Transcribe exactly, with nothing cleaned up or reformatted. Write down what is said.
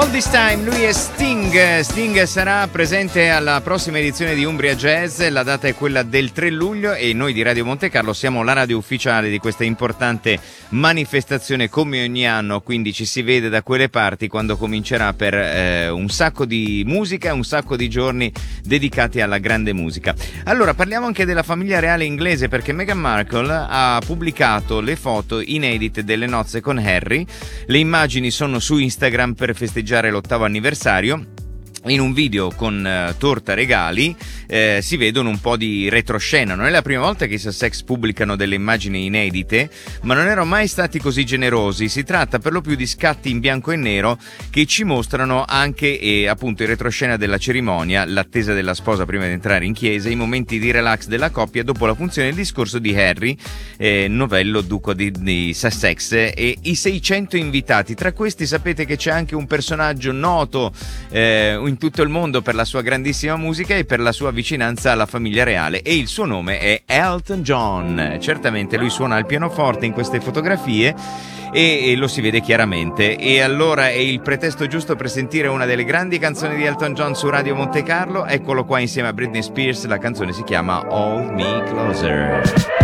All This Time, lui è Sting. Sting sarà presente alla prossima edizione di Umbria Jazz, la data è quella del tre luglio e noi di Radio Monte Carlo siamo la radio ufficiale di questa importante manifestazione come ogni anno, quindi ci si vede da quelle parti quando comincerà per eh, un sacco di musica e un sacco di giorni dedicati alla grande musica. Allora parliamo anche della famiglia reale inglese, perché Meghan Markle ha pubblicato le foto inedite delle nozze con Harry. Le immagini sono su Instagram per festeggiare l'ottavo anniversario. In un video con uh, torta regali eh, si vedono un po' di retroscena. Non è la prima volta che i Sussex pubblicano delle immagini inedite, ma non erano mai stati così generosi. Si tratta per lo più di scatti in bianco e nero che ci mostrano anche eh, appunto il retroscena della cerimonia, l'attesa della sposa prima di entrare in chiesa, i momenti di relax della coppia dopo la funzione, il discorso di Harry, eh, novello duco di, di Sussex, e i seicento invitati. Tra questi sapete che c'è anche un personaggio noto eh, in tutto il mondo per la sua grandissima musica e per la sua vicinanza alla famiglia reale, e il suo nome è Elton John. Certamente lui suona il pianoforte in queste fotografie e, e lo si vede chiaramente, e allora è il pretesto giusto per sentire una delle grandi canzoni di Elton John su Radio Monte Carlo. Eccolo qua insieme a Britney Spears, la canzone si chiama Hold Me Closer.